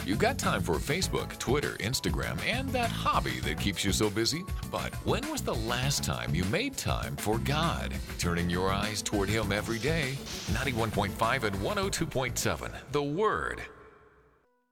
You've got time for Facebook, Twitter, Instagram, and that hobby that keeps you so busy. But when was the last time you made time for God? Turning your eyes toward Him every day. 91.5 and 102.7, The Word.